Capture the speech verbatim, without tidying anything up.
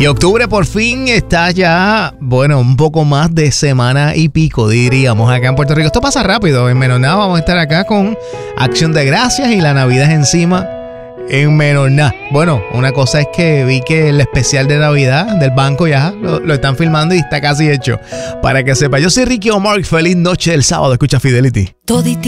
Y octubre por fin está ya, bueno, un poco más de semana y pico, diríamos, acá en Puerto Rico. Esto pasa rápido. En menos nada vamos a estar acá con Acción de Gracias y la Navidad es encima en menos nada. Bueno, una cosa es que vi que el especial de Navidad del banco ya lo, lo están filmando y está casi hecho. Para que sepa, yo soy Ricky Omar. Feliz noche del sábado. Escucha Fidelity.